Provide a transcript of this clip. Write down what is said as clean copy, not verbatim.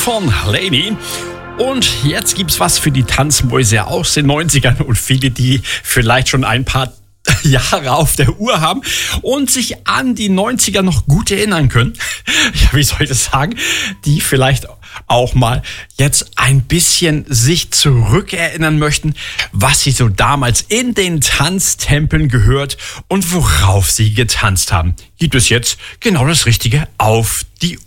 von Lady. Und jetzt gibt's was für die Tanzmäuse aus den 90ern und viele, die vielleicht schon ein paar Jahre auf der Uhr haben und sich an die 90er noch gut erinnern können. Ja, wie soll ich das sagen? Die vielleicht auch mal jetzt ein bisschen sich zurückerinnern möchten, was sie so damals in den Tanztempeln gehört und worauf sie getanzt haben. Gibt es jetzt genau das Richtige auf die